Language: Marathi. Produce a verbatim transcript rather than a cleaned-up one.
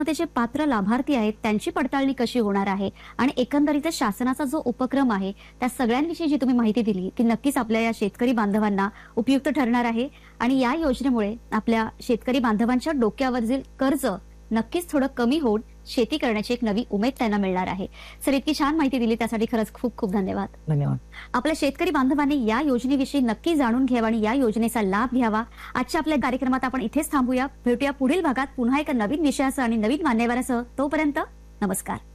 त्याचे पात्र लाभार्थी आहेत त्यांची पडताळणी कशी होणार आहे आणि एकंदरीत शासनाचा जो उपक्रम आहे त्या सगळ्यांविषयी जी तुम्ही माहिती दिली ती नक्कीच आपल्या या शेतकरी बांधवांना उपयुक्त ठरणार आहे आणि या योजनेमुळे आपल्या शेतकरी बांधवांच्या डोक्यावरील कर्ज नक्कीच थोडं कमी होऊन शेती करण्याची एक नवी उमेद त्यांना मिळणार आहे। सर, इतकी छान माहिती दिली त्यासाठी खरंच खूप खूप धन्यवाद। धन्यवाद। आपल्या शेतकरी बांधवांनी या योजनेविषयी नक्की जाणून घ्यावा आणि या योजनेचा लाभ घ्यावा। आजच्या आपल्या कार्यक्रमात आपण इथेच थांबूया। भेटूया पुढील भागात पुन्हा एका नवीन विषयासह आणि नवीन मान्यवरासह। तोपर्यंत नमस्कार।